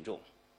众。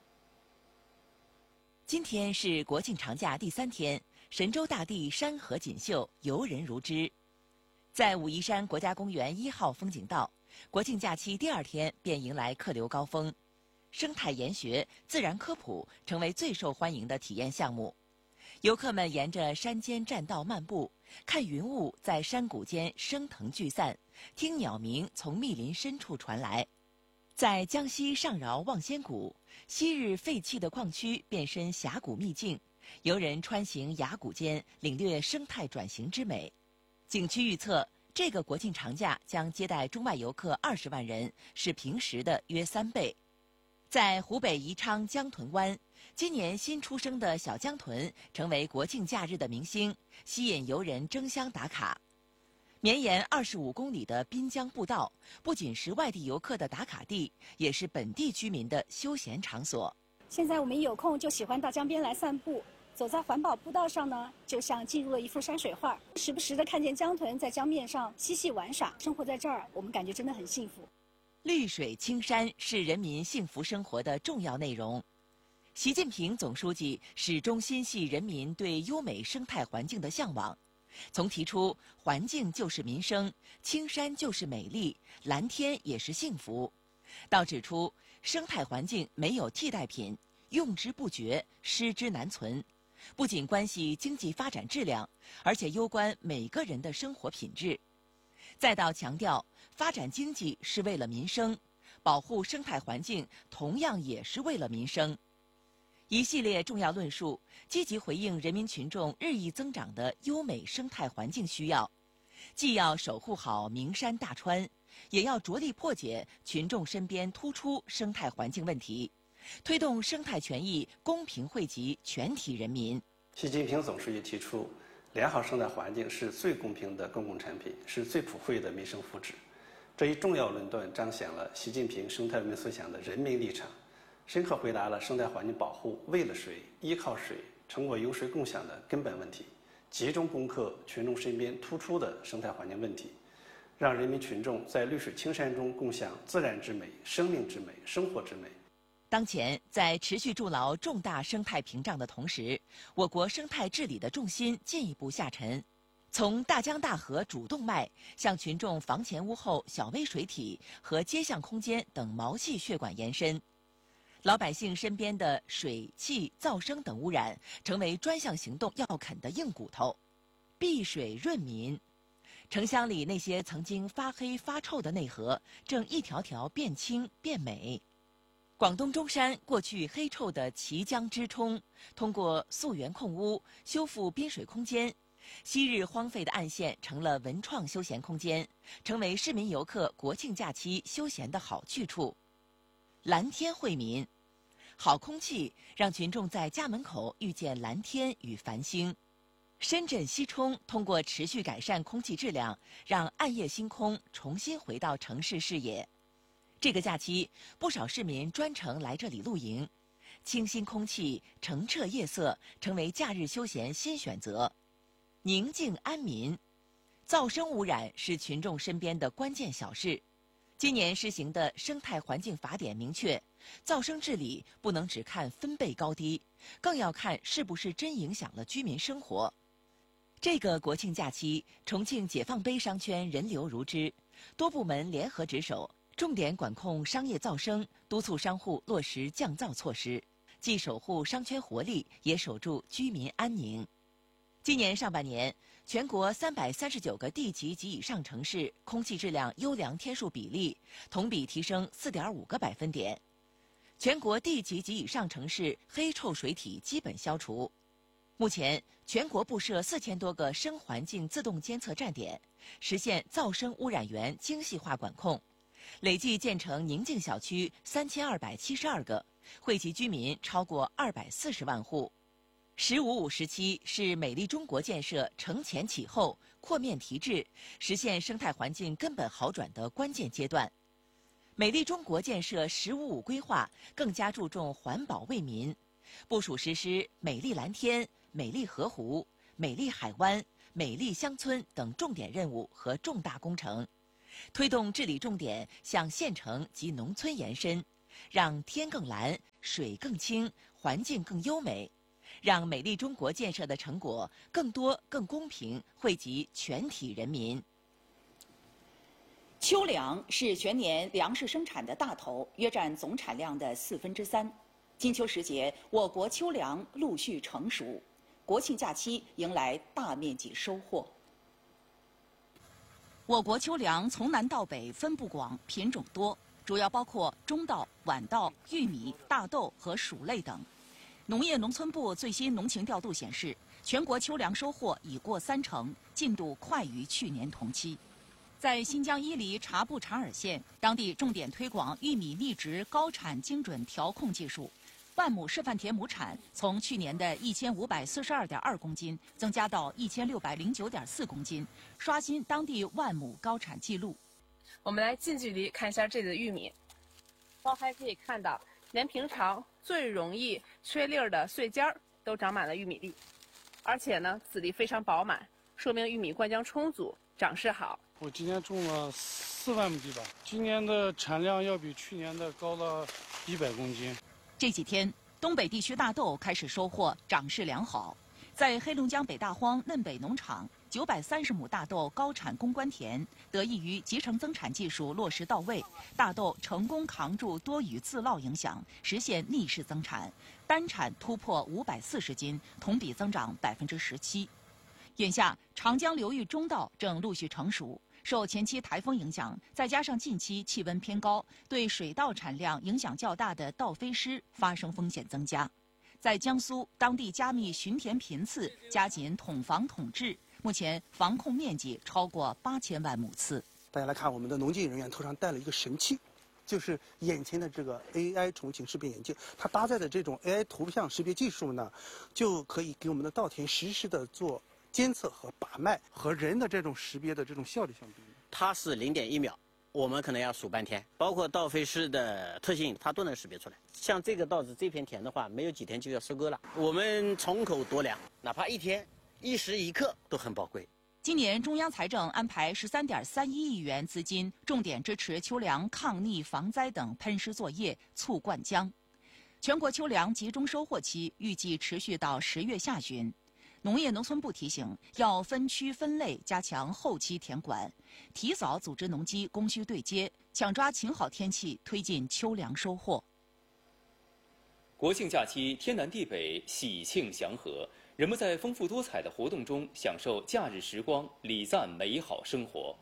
今天是国庆长假第3天，神州大地山河锦绣，游人如织。在武夷山国家公园1号风景道，国庆假期第2天便迎来客流高峰，生态研学、自然科普成为最受欢迎的体验项目。游客们沿着山间栈道漫步，看云雾在山谷间升腾聚散，听鸟鸣从密林深处传来。在江西上饶望仙谷，昔日废弃的矿区变身峡谷秘境，游人穿行崖谷间，领略生态转型之美。景区预测，这个国庆长假将接待中外游客20万人，是平时的约3倍。在湖北宜昌江豚湾，今年新出生的小江豚成为国庆假日的明星，吸引游人争相打卡。绵延25公里的滨江步道，不仅是外地游客的打卡地，也是本地居民的休闲场所。 现在我们一有空就喜欢到江边来散步，走在环保步道上呢，就像进入了一幅山水画，时不时的看见江豚在江面上嬉戏玩耍。生活在这儿，我们感觉真的很幸福。 绿水青山是人民幸福生活的重要内容。习近平总书记始终心系人民对优美生态环境的向往。从提出环境就是民生，青山就是美丽，蓝天也是幸福，到指出生态环境没有替代品，用之不绝，失之难存，不仅关系经济发展质量，而且攸关每个人的生活品质。再到强调发展经济是为了民生，保护生态环境同样也是为了民生。一系列重要论述，积极回应人民群众日益增长的优美生态环境需要，既要守护好名山大川，也要着力破解群众身边突出生态环境问题，推动生态权益公平惠及全体人民。 习近平总书记提出，良好生态环境是最公平的公共产品，是最普惠的民生福祉。这一重要论断彰显了习近平生态文明思想的人民立场，深刻回答了生态环境保护为了水、依靠水、成果由水共享的根本问题，集中攻克群众身边突出的生态环境问题，让人民群众在绿水青山中共享自然之美、生命之美、生活之美。 当前，在持续筑牢重大生态屏障的同时，我国生态治理的重心进一步下沉，从大江大河主动脉向群众房前屋后小微水体和街巷空间等毛细血管延伸。老百姓身边的水、气、噪声等污染，成为专项行动要啃的硬骨头。碧水润民，城乡里那些曾经发黑发臭的内河，正一条条变清变美。广东中山过去黑臭的綦江支冲，通过溯源控污、修复滨水空间，昔日荒废的岸线成了文创休闲空间，成为市民游客国庆假期休闲的好去处。蓝天惠民，好空气让群众在家门口遇见蓝天与繁星。深圳西冲通过持续改善空气质量，让暗夜星空重新回到城市视野。这个假期，不少市民专程来这里露营，清新空气、澄澈夜色成为假日休闲新选择。宁静安民，噪声污染是群众身边的关键小事。今年施行的生态环境法典明确，噪声治理不能只看分贝高低，更要看是不是真影响了居民生活。这个国庆假期，重庆解放碑商圈人流如织，多部门联合值守，重点管控商业噪声，督促商户落实降噪措施，既守护商圈活力，也守住居民安宁。今年上半年，全国339个地级及以上城市空气质量优良天数比例同比提升4.5个百分点，全国地级及以上城市黑臭水体基本消除。目前，全国布设4000多个声环境自动监测站点，实现噪声污染源精细化管控，累计建成宁静小区3272个，惠及居民超过240万户。“15+5”时期是美丽中国建设承前启后、扩面提质，实现生态环境根本好转的关键阶段。美丽中国建设“15+5”规划更加注重环保为民，部署实施美丽蓝天、美丽河湖、美丽海湾、美丽乡村等重点任务和重大工程，推动治理重点向县城及农村延伸， 让天更蓝，水更清，环境更优美，让美丽中国建设的成果更多、更公平惠及全体人民。 秋粮是全年粮食生产的大头，约占总产量的3/4。金秋时节，我国秋粮陆续成熟，国庆假期迎来大面积收获。我国秋粮从南到北分布广，品种多，主要包括中稻、晚稻、玉米、大豆和薯类等。农业农村部最新农情调度显示，全国秋粮收获已过30%，进度快于去年同期。在新疆伊犁察布查尔县，当地重点推广玉米粒植高产精准调控技术，万亩示范田亩产从去年的1542.2公斤增加到1609.4公斤，刷新当地万亩高产记录。 我们来近距离看一下这里的玉米，包还可以看到，连平常最容易缺粒儿的穗尖儿都长满了玉米粒，而且呢，籽粒非常饱满，说明玉米灌浆充足，长势好。 我今年种了4万亩地吧，今年的产量要比去年的高了100公斤。 这几天，东北地区大豆开始收获，长势良好。在黑龙江北大荒嫩北农场，930亩大豆高产攻关田，得益于集成增产技术落实到位，大豆成功扛住多雨自涝影响，实现逆势增产，单产突破540斤，同比增长17%。眼下，长江流域中稻正陆续成熟。受前期台风影响，再加上近期气温偏高，对水稻产量影响较大的稻飞虱发生风险增加。在江苏，当地加密巡田频次，加紧统防统治，目前防控面积超过8000万亩次。 大家来看，我们的农技人员头上戴了一个神器，就是眼前的这个 AI 重景识别眼镜，它搭载的这种 AI 图像识别技术呢，就可以给我们的稻田实时的做监测和把脉，和人的这种识别的这种效率相比， 它是0.1秒，我们可能要数半天。包括稻飞虱的特性，它都能识别出来。像这个稻子这片田的话，没有几天就要收割了。我们从口夺粮，哪怕一天1时1刻都很宝贵。 今年中央财政安排13.31亿元资金，重点支持秋粮抗逆防灾等喷施作业，促灌浆。全国秋粮集中收获期预计持续到10月下旬。农业农村部提醒，要分区分类加强后期田管，提早组织农机供需对接，抢抓晴好天气，推进秋粮收获。 国庆假期天南地北，喜庆祥和，人们在丰富多彩的活动中享受假日时光，礼赞美好生活。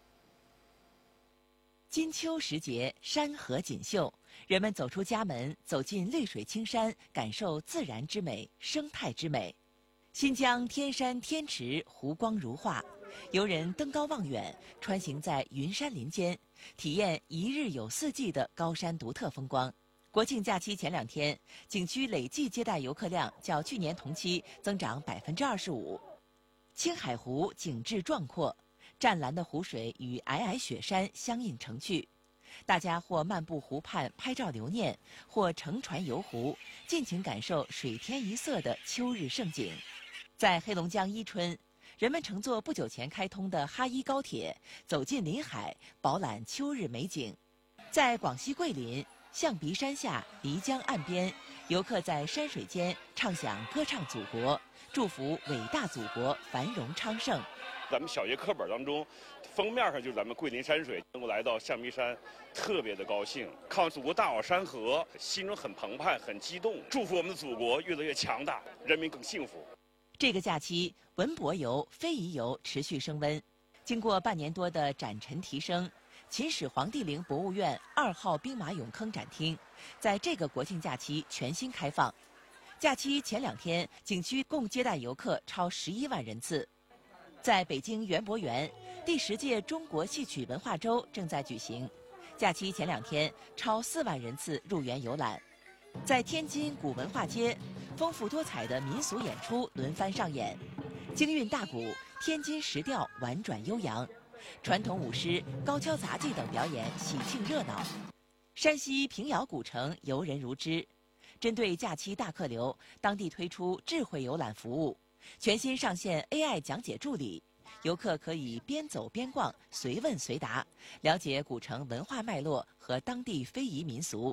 金秋时节，山河锦绣，人们走出家门，走进绿水青山，感受自然之美、生态之美。新疆天山天池湖光如画，游人登高望远，穿行在云山林间，体验一日有4季的高山独特风光。国庆假期前2天，景区累计接待游客量较去年同期增长25%。青海湖景致壮阔，湛蓝的湖水与皑皑雪山相映成趣。大家或漫步湖畔拍照留念，或乘船游湖，尽情感受水天一色的秋日盛景。在黑龙江伊春，人们乘坐不久前开通的哈伊高铁，走进临海，饱览秋日美景。在广西桂林，象鼻山下、漓江岸边，游客在山水间唱响歌唱祖国，祝福伟大祖国繁荣昌盛。 咱们小学课本当中，封面上就是咱们桂林山水，能够来到象鼻山，特别的高兴，看祖国大好山河，心中很澎湃，很激动，祝福我们的祖国越来越强大，人民更幸福。 这个假期，文博游、非遗游持续升温。经过半年多的展陈提升，秦始皇帝陵博物院2号兵马俑坑展厅在这个国庆假期全新开放。假期前2天，景区共接待游客超11万人次。在北京园博园，第10届中国戏曲文化周正在举行。假期前2天，超4万人次入园游览。在天津古文化街，丰富多彩的民俗演出轮番上演，京韵大鼓、天津石调婉转悠扬，传统舞狮、高跷杂技等表演喜庆热闹。山西平遥古城游人如织。针对假期大客流，当地推出智慧游览服务，全新上线 AI 讲解助理，游客可以边走边逛，随问随答，了解古城文化脉络和当地非遗民俗。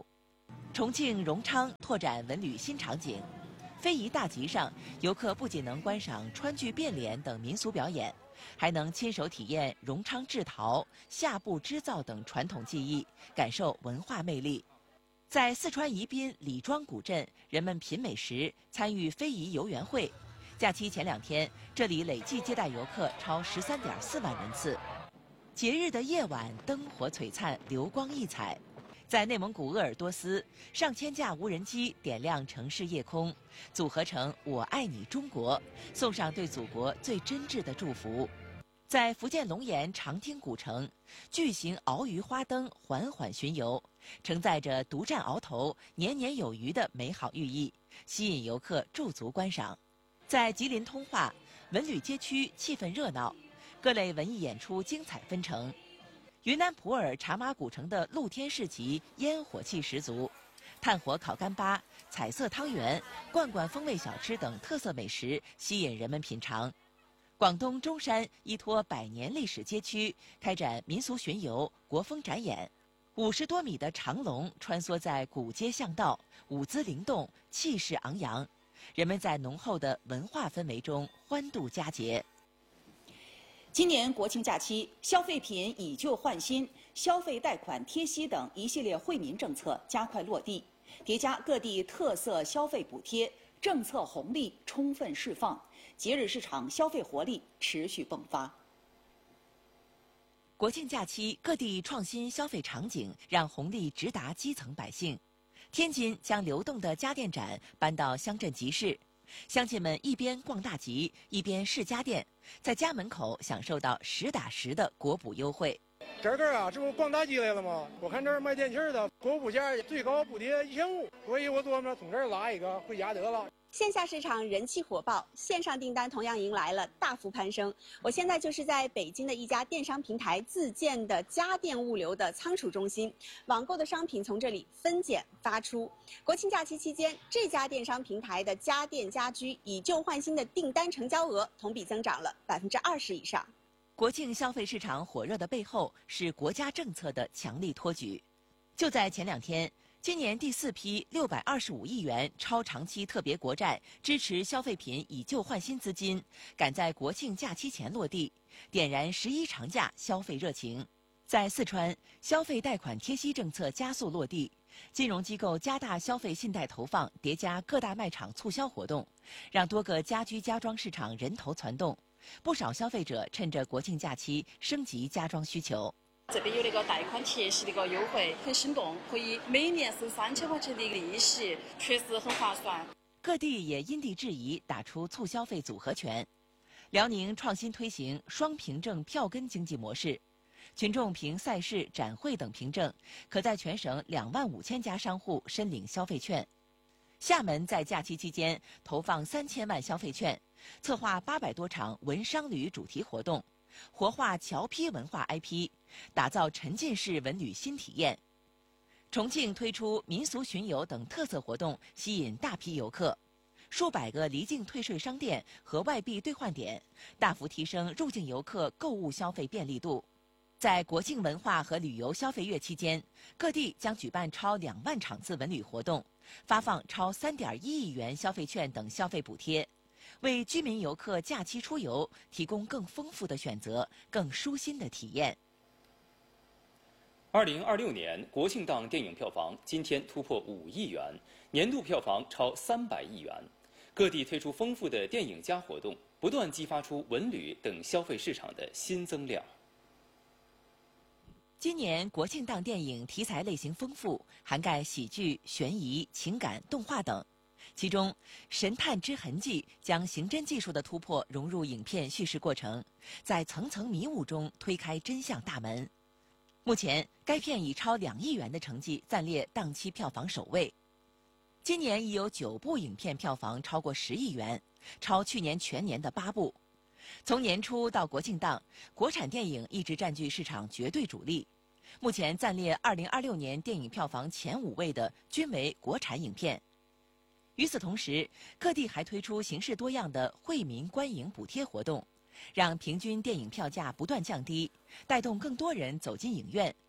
重庆荣昌拓展文旅新场景，非遗大集上，游客不仅能观赏川剧变脸等民俗表演，还能亲手体验荣昌制陶、夏布织造等传统技艺，感受文化魅力。在四川宜宾李庄古镇，人们品美食，参与非遗游园会。假期前2天，这里累计接待游客超13.4万人次。节日的夜晚，灯火璀璨，流光溢彩。在内蒙古鄂尔多斯，上千架无人机点亮城市夜空，组合成“我爱你中国”，送上对祖国最真挚的祝福。在福建龙岩长汀古城，巨型鳌鱼花灯缓缓巡游，承载着独占鳌头、年年有余的美好寓意，吸引游客驻足观赏。在吉林通化，文旅街区气氛热闹，各类文艺演出精彩纷呈。云南普洱茶马古城的露天市集烟火气十足，炭火烤干巴、彩色汤圆、罐罐风味小吃等特色美食吸引人们品尝。广东中山依托100年历史街区开展民俗巡游、国风展演，50多米的长龙穿梭在古街巷道，舞姿灵动，气势昂扬，人们在浓厚的文化氛围中欢度佳节。 今年国庆假期，消费品以旧换新、消费贷款贴息等一系列惠民政策加快落地，叠加各地特色消费补贴，政策红利充分释放，节日市场消费活力持续迸发。 国庆假期，各地创新消费场景让红利直达基层百姓。天津将流动的家电展搬到乡镇集市，乡亲们一边逛大集，一边试家电，在家门口享受到实打实的国补优惠。 这儿啊，这不逛大集来了吗？我看这儿卖电器的，国补价最高补贴1500，所以我琢磨从这儿拉一个回家得了。 线下市场人气火爆，线上订单同样迎来了大幅攀升。我现在就是在北京的一家电商平台自建的家电物流的仓储中心，网购的商品从这里分拣发出。国庆假期期间，这家电商平台的家电家居以旧换新的订单成交额同比增长了20%以上。 国庆消费市场火热的背后是国家政策的强力托举。就在前2天，今年第4批625亿元超长期特别国债支持消费品以旧换新资金赶在国庆假期前落地，点燃11长假消费热情。在四川，消费贷款贴息政策加速落地，金融机构加大消费信贷投放，叠加各大卖场促销活动，让多个家居家装市场人头攒动。不少消费者趁着国庆假期升级家装需求。 这边有那个贷款贴息的一个优惠，很心动，可以每年收3000块钱的利息，确实很划算。 各地也因地制宜打出促消费组合拳。辽宁创新推行双凭证票根经济模式，群众凭赛事、展会等凭证，可在全省25000家商户申领消费券。厦门在假期期间投放3000万消费券，策划800多场文商旅主题活动，活化侨批文化 IP， 打造沉浸式文旅新体验。重庆推出民俗巡游等特色活动，吸引大批游客。数百个离境退税商店和外币兑换点，大幅提升入境游客购物消费便利度。在国庆文化和旅游消费月期间，各地将举办超2万场次文旅活动，发放超3.1亿元消费券等消费补贴，为居民游客假期出游提供更丰富的选择、更舒心的体验。 2026年国庆档电影票房今天突破5亿元，年度票房超300亿元。各地推出丰富的电影加活动，不断激发出文旅等消费市场的新增量。 今年国庆档电影题材类型丰富，涵盖喜剧、悬疑、情感、动画等。其中，《神探之痕迹》将刑侦技术的突破融入影片叙事过程，在层层迷雾中推开真相大门。目前，该片以超2亿元的成绩暂列档期票房首位。今年已有9部影片票房超过10亿元，超去年全年的8部。从年初到国庆档，国产电影一直占据市场绝对主力。目前暂列2026年电影票房前5位的均为国产影片。与此同时，各地还推出形式多样的惠民观影补贴活动，让平均电影票价不断降低，带动更多人走进影院。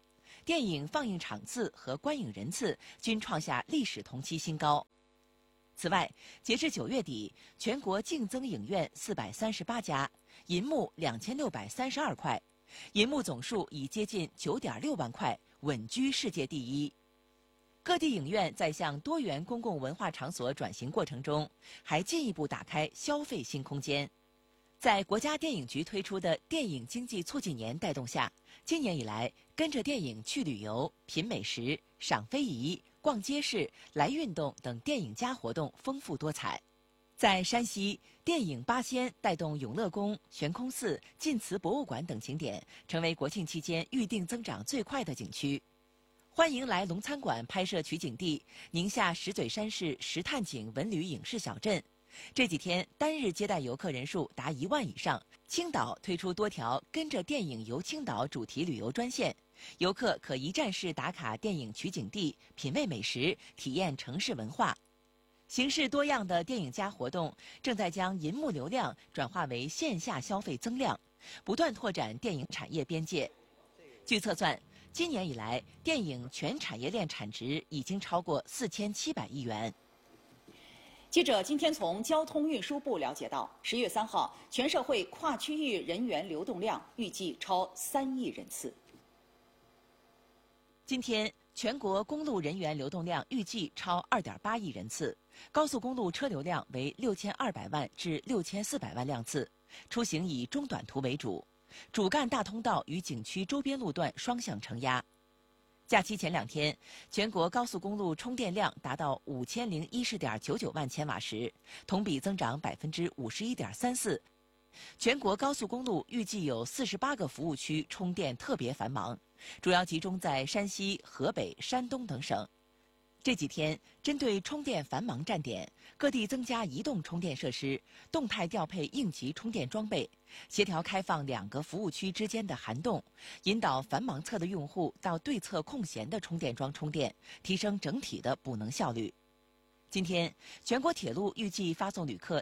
电影放映场次和观影人次均创下历史同期新高。此外，截至9月底，全国净增影院438家，银幕2632块，银幕总数已接近9.6万块，稳居世界第一。各地影院在向多元公共文化场所转型过程中，还进一步打开消费新空间。在国家电影局推出的电影经济促进年带动下，今年以来，跟着电影去旅游、品美食、赏非遗、逛街市、来运动等电影加活动丰富多彩。在山西，电影八仙带动永乐宫、悬空寺、晋祠博物馆等景点成为国庆期间预订增长最快的景区。欢迎来龙餐馆拍摄取景地宁夏石嘴山市石探井文旅影视小镇，这几天单日接待游客人数达1万以上。青岛推出多条跟着电影游青岛主题旅游专线，游客可一站式打卡电影取景地，品味美食，体验城市文化。形式多样的电影加活动正在将银幕流量转化为线下消费增量，不断拓展电影产业边界。据测算，今年以来，电影全产业链产值已经超过4700亿元。 记者今天从交通运输部了解到，10月3号，全社会跨区域人员流动量预计超3亿人次。 今天，全国公路人员流动量预计超2.8亿人次，高速公路车流量为6200万至6400万辆次，出行以中短途为主。主干大通道与景区周边路段双向承压。假期前2天，全国高速公路充电量达到5010.99万千瓦时，同比增长51.34%。全国高速公路预计有48个服务区充电特别繁忙，主要集中在山西、河北、山东等省。这几天，针对充电繁忙站点，各地增加移动充电设施，动态调配应急充电装备，协调开放2个服务区之间的涵洞，引导繁忙侧的用户到对侧空闲的充电桩充电，提升整体的补能效率。今天，全国铁路预计发送旅客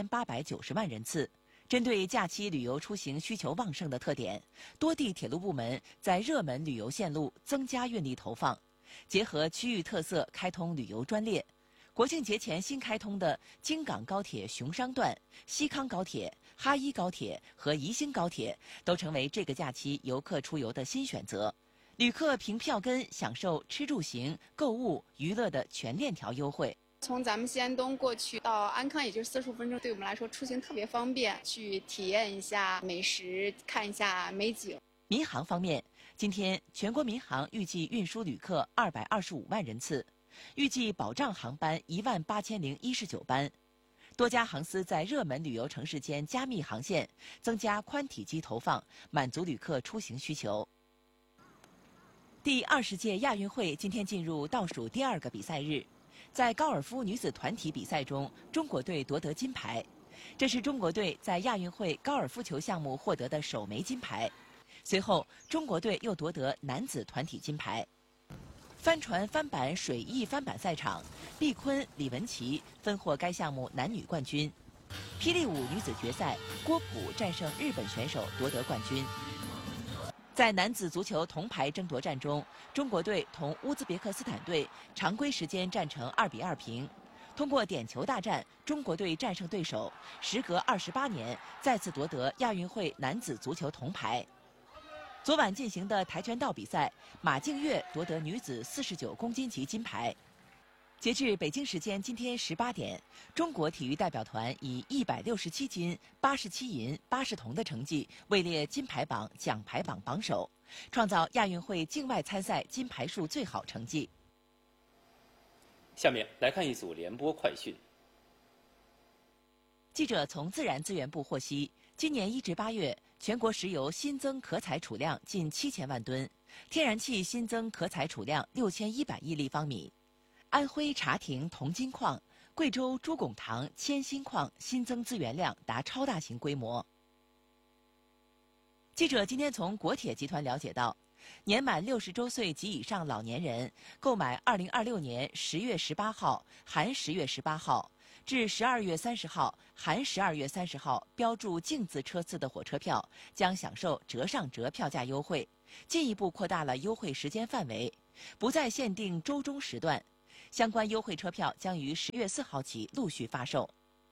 1890万人次。针对假期旅游出行需求旺盛的特点，多地铁路部门在热门旅游线路增加运力投放，结合区域特色开通旅游专列。国庆节前新开通的京港高铁熊商段、西康高铁、哈伊高铁和宜兴高铁都成为这个假期游客出游的新选择。旅客凭票根享受吃住行、购物、娱乐的全链条优惠。 从咱们西安东过去到安康，也就是45分钟，对我们来说出行特别方便，去体验一下美食，看一下美景。 民航方面，今天全国民航预计运输旅客225万人次，预计保障航班18019班。多家航司在热门旅游城市间加密航线，增加宽体机投放，满足旅客出行需求。第20届亚运会今天进入倒数第2个比赛日。在高尔夫女子团体比赛中，中国队夺得金牌，这是中国队在亚运会高尔夫球项目获得的首枚金牌。随后，中国队又夺得男子团体金牌。帆船翻板水翼翻板赛场，毕坤、李文琪分获该项目男女冠军。霹雳舞女子决赛，郭璞战胜日本选手夺得冠军。在男子足球铜牌争夺战中，中国队同乌兹别克斯坦队常规时间战成2-2平。通过点球大战，中国队战胜对手，时隔28年再次夺得亚运会男子足球铜牌。昨晚进行的跆拳道比赛，马静月夺得女子49公斤级金牌。截至北京时间今天18点，中国体育代表团以167金、87银、80铜的成绩位列金牌榜、奖牌榜榜首，创造亚运会境外参赛金牌数最好成绩。 下面来看一组联播快讯。 记者从自然资源部获悉，今年1至8月，全国石油新增可采储量近7000万吨，天然气新增可采储量6100亿立方米。安徽茶亭铜金矿、贵州朱拱塘铅锌矿新增资源量达超大型规模。记者今天从国铁集团了解到，年满60周岁及以上老年人购买2026年10月18号含10月18号至12月30号含12月30号标注净字车次的火车票，将享受折上折票价优惠。 进一步扩大了优惠时间范围，不再限定周中时段。相关优惠车票将于10月4号起陆续发售。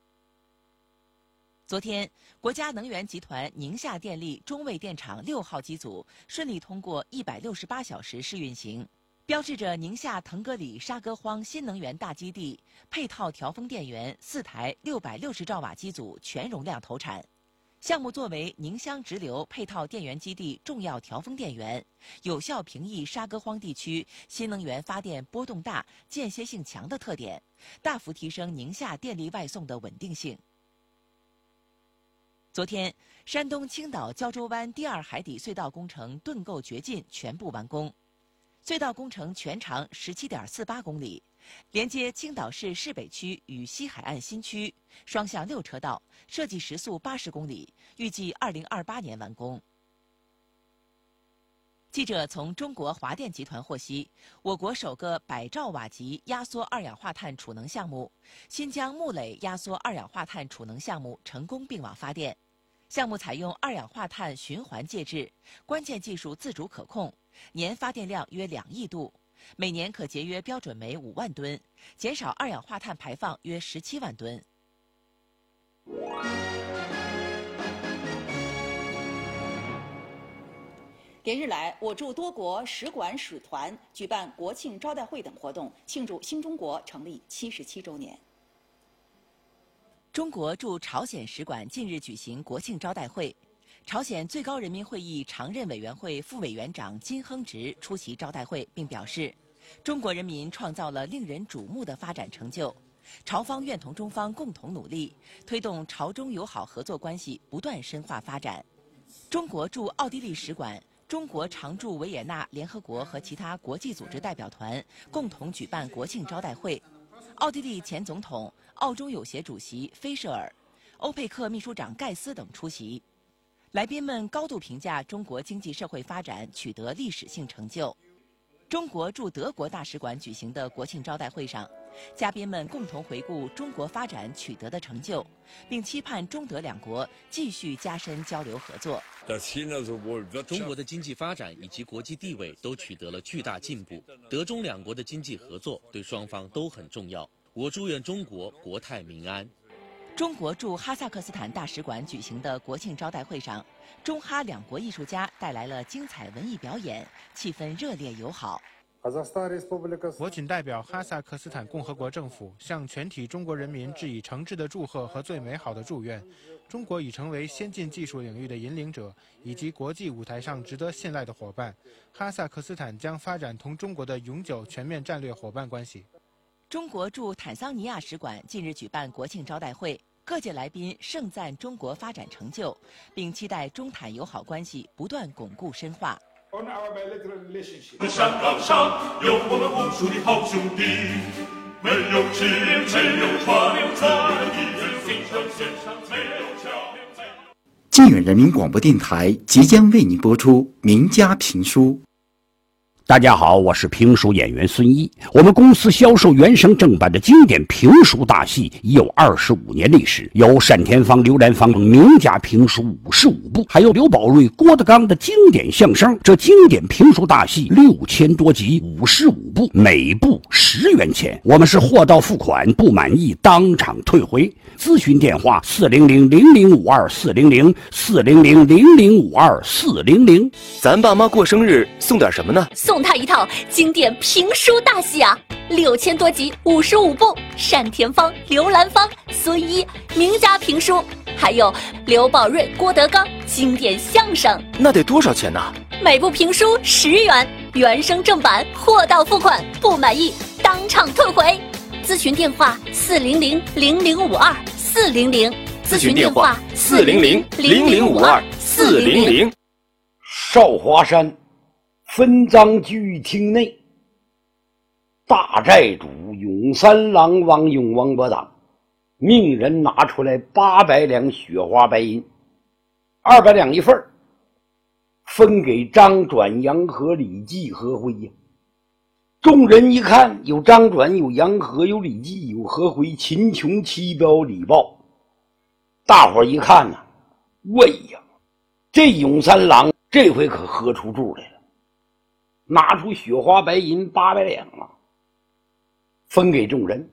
昨天，国家能源集团宁夏电力中卫电厂6号机组顺利通过168小时试运行，标志着宁夏腾格里沙戈荒新能源大基地配套调峰电源4台660兆瓦机组全容量投产。项目作为宁乡直流配套电源基地重要调峰电源，有效平抑沙戈荒地区新能源发电波动大、间歇性强的特点，大幅提升宁夏电力外送的稳定性。昨天，山东青岛胶州湾第2海底隧道工程盾构掘进全部完工。隧道工程全长17.48公里，连接青岛市市北区与西海岸新区，双向6车道，设计时速80公里，预计2028年完工。记者从中国华电集团获悉，我国首个100兆瓦级压缩二氧化碳储能项目——新疆木垒压缩二氧化碳储能项目成功并网发电。项目采用二氧化碳循环介质，关键技术自主可控，年发电量约2亿度，每年可节约标准煤5万吨，减少二氧化碳排放约17万吨。 连日来，我驻多国使馆使团举办国庆招待会等活动，庆祝新中国成立77周年。 中国驻朝鲜使馆近日举行国庆招待会，朝鲜最高人民会议常任委员会副委员长金亨植出席招待会，并表示，中国人民创造了令人瞩目的发展成就，朝方愿同中方共同努力，推动朝中友好合作关系不断深化发展。中国驻奥地利使馆、中国常驻维也纳联合国和其他国际组织代表团共同举办国庆招待会，奥地利前总统、澳中友协主席菲舍尔、欧佩克秘书长盖斯等出席。来宾们高度评价中国经济社会发展取得历史性成就。中国驻德国大使馆举行的国庆招待会上，嘉宾们共同回顾中国发展取得的成就，并期盼中德两国继续加深交流合作。 中国的经济发展以及国际地位都取得了巨大进步，德中两国的经济合作对双方都很重要。我祝愿中国国泰民安。 中国驻哈萨克斯坦大使馆举行的国庆招待会上，中哈两国艺术家带来了精彩文艺表演，气氛热烈友好。 我谨代表哈萨克斯坦共和国政府向全体中国人民致以诚挚的祝贺和最美好的祝愿。中国已成为先进技术领域的引领者，以及国际舞台上值得信赖的伙伴。哈萨克斯坦将发展同中国的永久全面战略伙伴关系。 中国驻坦桑尼亚使馆近日举办国庆招待会，各界来宾盛赞中国发展成就，并期待中坦友好关系不断巩固深化。 香港上有我们无数的好兄弟，没有支没有船，一人心声献上没有桥。 靖远人民广播电台即将为您播出名家评书。 大家好，我是评书演员孙一。我们公司销售原声正版的经典评书大戏已有25年历史，有单田芳、刘兰芳等名家评书55部，还有刘宝瑞、郭德纲的经典相声。这经典评书大戏6000多集，55部，每部10元钱。我们是货到付款，不满意当场退回。咨询电话400-0052-400，400-0052-400。 咱爸妈过生日送点什么呢？ 送他一套经典评书大戏啊，6000多集，55部，单田芳、刘兰芳、孙一名家评书，还有刘宝瑞、郭德纲经典相声。 那得多少钱呢？ 每部评书10元，原声正版，货到付款，不满意当场退回。咨询电话400-0052-400， 咨询电话400-0052-400。 少华山分赃居厅内，大债主永三郎王永王伯党命人拿出来800两雪花白银，200两一份，分给张转、杨和、李济、何辉呀。众人一看，有张转，有杨和，有李济，有何辉，秦琼、七彪、李豹。大伙一看呐，喂呀，这永三郎这回可喝出柱来了，拿出雪花白银800两啊，分给众人。